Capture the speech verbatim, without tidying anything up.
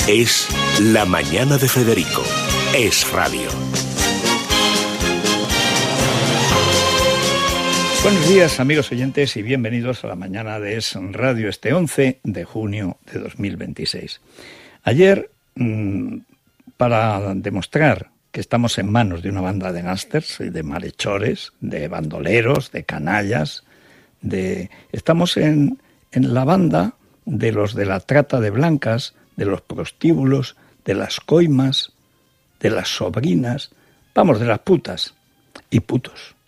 Es La Mañana de Federico. Es radio. Buenos días, amigos oyentes, y bienvenidos a La Mañana de Es Radio, este once de junio de dos mil veintiséis. Ayer, mmm, para demostrar que estamos en manos de una banda de gángsters, de malhechores, de bandoleros, de canallas, de estamos en, en la banda de los de la trata de blancas, de los prostíbulos, de las coimas, de las sobrinas, vamos, de las putas y putos.